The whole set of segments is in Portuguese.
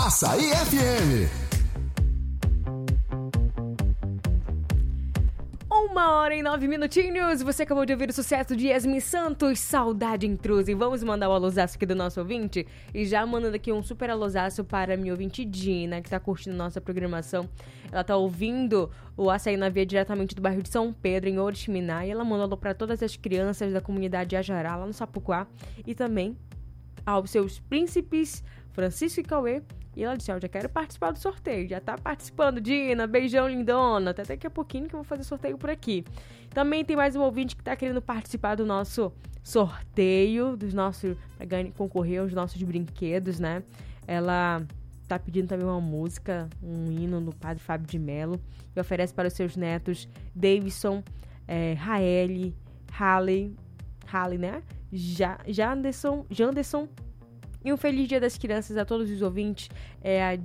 Açaí FM. 1h09. Você acabou de ouvir o sucesso de Yasmin Santos, Saudade Intrusa. E vamos mandar o alôzaço aqui do nosso ouvinte. E já mandando aqui um super alôzaço para a minha ouvinte Dina, que tá curtindo nossa programação. Ela tá ouvindo o Açaí na Veia diretamente do bairro de São Pedro, em Oriximiná. E ela mandou alô para todas as crianças da comunidade Ajará, lá no Sapuquá. E também aos seus príncipes, Francisco e Cauê. E ela disse, já quero participar do sorteio. Já tá participando, Dina. Beijão, lindona. Até daqui a pouquinho que eu vou fazer sorteio por aqui. Também tem mais um ouvinte que tá querendo participar do nosso sorteio, pra concorrer aos nossos brinquedos, né? Ela tá pedindo também uma música, um hino do Padre Fábio de Mello. E oferece para os seus netos, Davidson, Halley, né? Janderson. E um feliz Dia das Crianças a todos os ouvintes. É a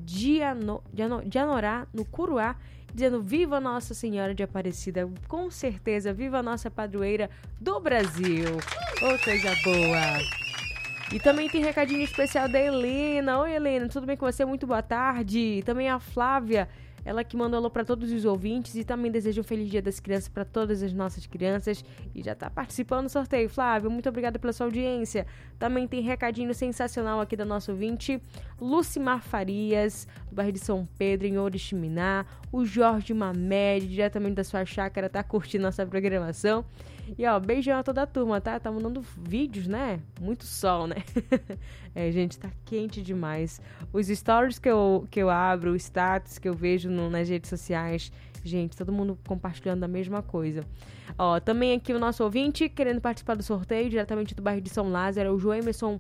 Dianorá, no Curuá, dizendo viva Nossa Senhora de Aparecida. Com certeza, viva a nossa padroeira do Brasil. Ô, coisa boa. E também tem recadinho especial da Helena. Oi, Helena, tudo bem com você? Muito boa tarde. E também a Flávia, ela que mandou alô para todos os ouvintes e também deseja um feliz Dia das Crianças para todas as nossas crianças e já tá participando do sorteio. Flávia, muito obrigada pela sua audiência. Também tem recadinho sensacional aqui da nossa ouvinte, Lucimar Farias, do bairro de São Pedro, em Oriximiná. O Jorge Mamed, diretamente da sua chácara, tá curtindo nossa programação. E beijão a toda a turma, tá? Tá mandando vídeos, né? Muito sol, né? Gente, tá quente demais. Os stories que eu abro, os status que eu vejo nas redes sociais, gente, todo mundo compartilhando a mesma coisa. Também aqui o nosso ouvinte, querendo participar do sorteio, diretamente do bairro de São Lázaro, o Joemerson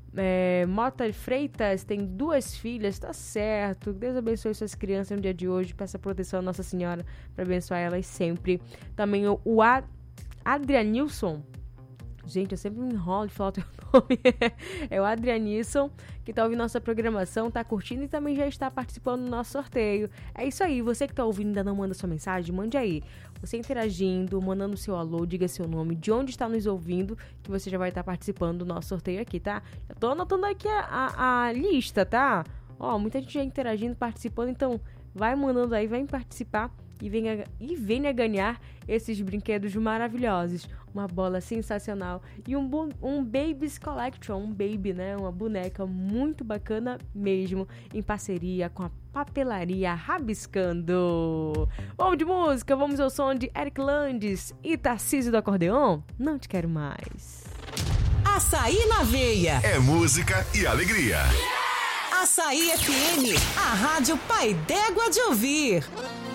Mota Freitas, tem 2 filhas, tá certo. Deus abençoe suas crianças no dia de hoje, peça proteção a Nossa Senhora para abençoar elas sempre. Também o Adrianilson, gente, eu sempre me enrolo de falar o teu nome. É o Adrianilson, que tá ouvindo nossa programação, tá curtindo e também já está participando do nosso sorteio. É isso aí, você que tá ouvindo e ainda não manda sua mensagem, mande aí. Você interagindo, mandando seu alô, diga seu nome, de onde está nos ouvindo, que você já vai estar participando do nosso sorteio aqui, tá? Já tô anotando aqui a lista, tá? Muita gente já interagindo, participando, então vai mandando aí, vai participar. E venha ganhar esses brinquedos maravilhosos. Uma bola sensacional e um Baby's Collection, um baby, né? Uma boneca muito bacana mesmo, em parceria com a papelaria Rabiscando. Vamos de música, vamos ao som de Eric Landes e Tarcísio do Acordeon. Não te quero mais. Açaí na Veia. É música e alegria. Açaí FM, a rádio pai d'égua de ouvir.